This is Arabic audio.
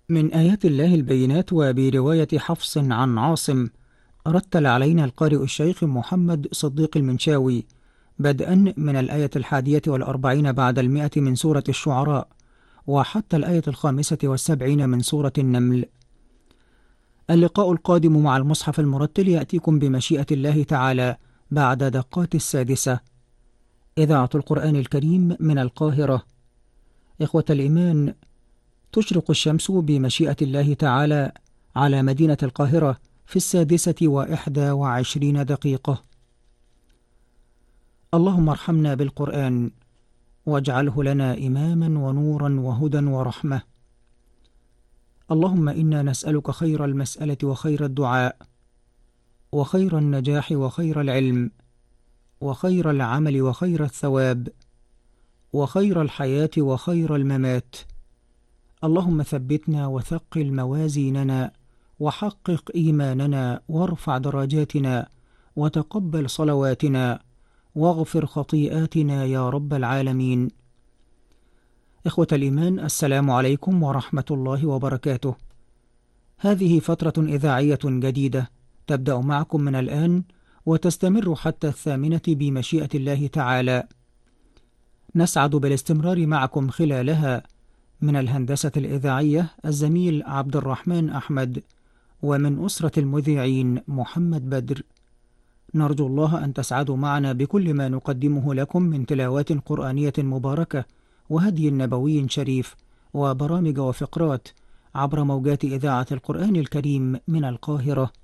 من آيات الله البينات وبرواية حفص عن عاصم. رتل علينا القارئ الشيخ محمد صديق المنشاوي بدءا من الآية 41 بعد 100 من سورة الشعراء وحتى الآية 75 من سورة النمل. اللقاء القادم مع المصحف المرتل يأتيكم بمشيئة الله تعالى بعد دقات 6. إذاعة القرآن الكريم من القاهرة. إخوة الإيمان، تشرق الشمس بمشيئة الله تعالى على مدينة القاهرة في 6:21. اللهم ارحمنا بالقرآن واجعله لنا إماما ونورا وهدى ورحمة. اللهم إنا نسألك خير المسألة وخير الدعاء وخير النجاح وخير العلم وخير العمل وخير الثواب وخير الحياة وخير الممات. اللهم ثبتنا وثقل موازيننا وحقق إيماننا وارفع درجاتنا وتقبل صلواتنا واغفر خطيئاتنا يا رب العالمين. إخوة الإيمان، السلام عليكم ورحمة الله وبركاته. هذه فترة إذاعية جديدة تبدأ معكم من الآن وتستمر حتى 8 بمشيئة الله تعالى. نسعد بالاستمرار معكم خلالها من الهندسة الإذاعية الزميل عبد الرحمن أحمد، ومن أسرة المذيعين محمد بدر. نرجو الله أن تسعدوا معنا بكل ما نقدمه لكم من تلاوات قرآنية مباركة وهدي نبوي شريف وبرامج وفقرات عبر موجات إذاعة القرآن الكريم من القاهرة.